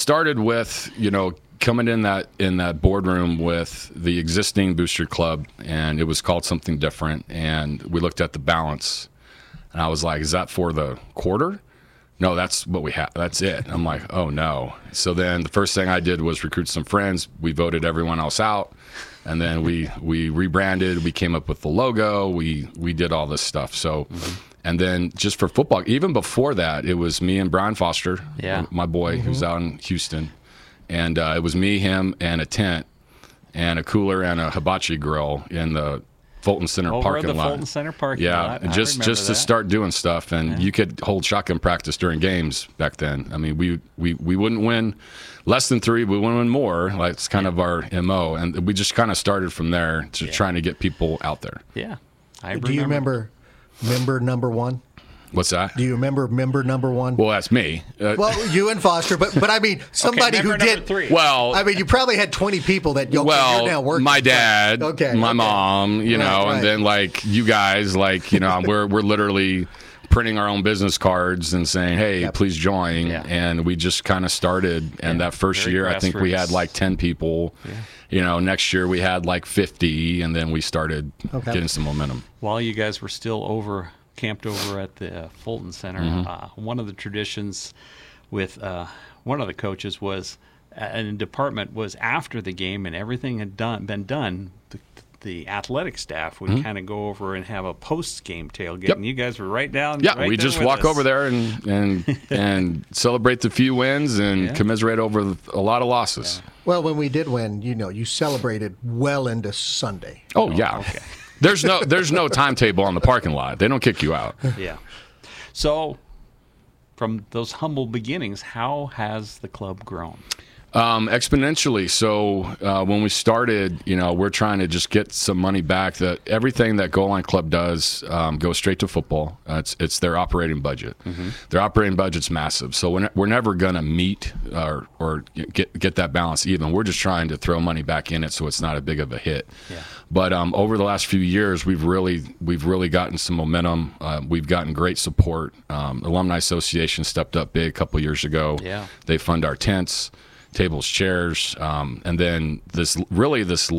started with, coming in that boardroom with the existing booster club, and it was called something different, and we looked at the balance, and I was like, is that for the quarter? No, that's what we have. That's it. I'm like, oh no. So then the first thing I did was recruit some friends. We voted everyone else out, and then we rebranded. We came up with the logo. We did all this stuff. So, and then just for football, even before that, it was me and Brian Foster, my boy, who's out in Houston, and it was me, him, and a tent, and a cooler and a hibachi grill in the Fulton Center parking lot. Fulton Center parking lot. Yeah, just to start doing stuff, and you could hold shotgun practice during games back then. I mean, we wouldn't win less than 3, we wouldn't win more. Like, it's kind of our MO, and we just kind of started from there to trying to get people out there. Yeah, Do you remember member number 1? What's that? Do you remember member number 1? Well, that's me. Well, you and Foster, but I mean somebody who did. 3. Well, I mean, you probably had 20 people that you're now working. My dad, my mom, right. And then like you guys, we're literally printing our own business cards and saying, hey, please join. And we just kind of started. And that first year, I think we had like 10 people. Next year we had like 50, and then we started getting some momentum. While you guys were still camped over at the Fulton Center, one of the traditions with one of the coaches was, and the department was, after the game and everything had been done, the athletic staff would kind of go over and have a post-game tailgate, and you guys were right down. Yeah, we just walk over there and celebrate the few wins and commiserate over a lot of losses. Yeah. Well, when we did win, you celebrated well into Sunday. Oh yeah. Okay. There's no timetable on the parking lot. They don't kick you out. Yeah. So, from those humble beginnings, how has the club grown? Exponentially. So when we started, we're trying to just get some money back. That everything that Goal Line Club does goes straight to football. It's their operating budget. Their operating budget's massive. So we're never going to meet or get that balance even. We're just trying to throw money back in it so it's not a big of a hit. Yeah. But over the last few years, we've really gotten some momentum. We've gotten great support. Alumni Association stepped up big a couple years ago. Yeah. They fund our tents, tables, chairs, and then these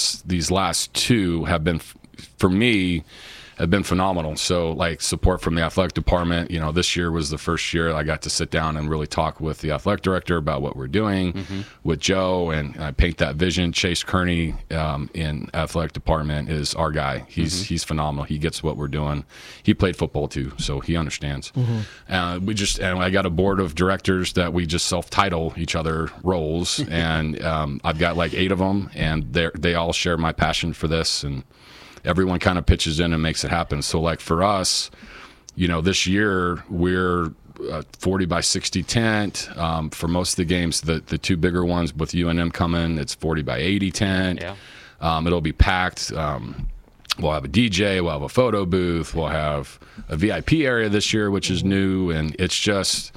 last 2 have been, for me, have been phenomenal. So, like, support from the athletic department. This year was the first year I got to sit down and really talk with the athletic director about what we're doing with Joe, and I paint that vision. Chase Kearney in athletic department is our guy. He's phenomenal. He gets what we're doing. He played football too, so he understands. And I got a board of directors that we just self-title each other roles, and I've got like 8 of them, and they all share my passion for this, and everyone kind of pitches in and makes it happen. So, like, for us, this year we're 40 by 60 tent. For most of the games, the 2 bigger ones with UNM coming, it's 40 by 80 tent. Yeah. It'll be packed. We'll have a DJ. We'll have a photo booth. We'll have a VIP area this year, which is new, and it's just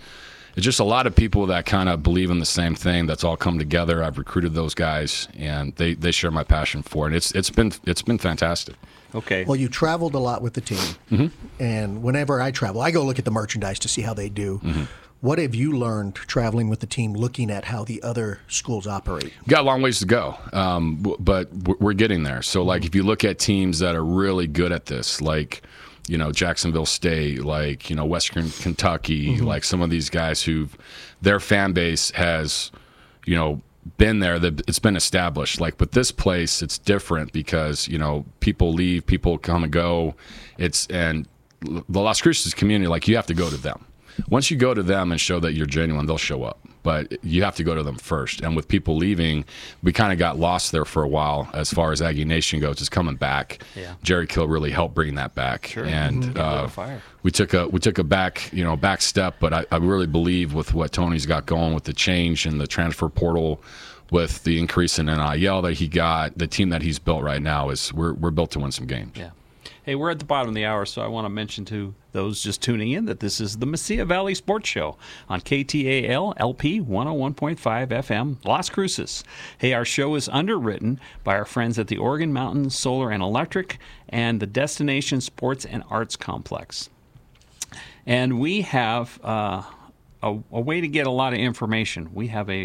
a lot of people that kind of believe in the same thing. That's all come together. I've recruited those guys, and they share my passion for it. It's been fantastic. Okay. Well, you traveled a lot with the team, and whenever I travel, I go look at the merchandise to see how they do. What have you learned traveling with the team, looking at how the other schools operate? Got a long ways to go, but we're getting there. So, like, if you look at teams that are really good at this, like, Jacksonville State, like, Western Kentucky, like some of these guys their fan base has, been there, it's been established. Like, with this place, it's different because, people leave, people come and go. And the Las Cruces community, like, you have to go to them. Once you go to them and show that you're genuine, they'll show up. But you have to go to them first. And with people leaving, we kind of got lost there for a while as far as Aggie Nation goes. It's coming back. Yeah. Jerry Kill really helped bring that back. Sure. And we took a back step. But I really believe with what Tony's got going with the change and the transfer portal, with the increase in NIL that he got, the team that he's built right now we're built to win some games. Yeah. Hey, we're at the bottom of the hour, so I want to mention to those just tuning in that this is the Mesilla Valley Sports Show on KTAL LP 101.5 FM, Las Cruces. Hey, our show is underwritten by our friends at the Oregon Mountain Solar and Electric and the Destination Sports and Arts Complex. And we have a way to get a lot of information. We have a